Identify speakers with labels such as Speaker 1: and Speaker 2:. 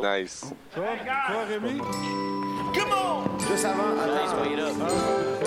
Speaker 1: Nice.
Speaker 2: Quoi, Rémi?
Speaker 3: Come on!
Speaker 4: Juste avant, attends.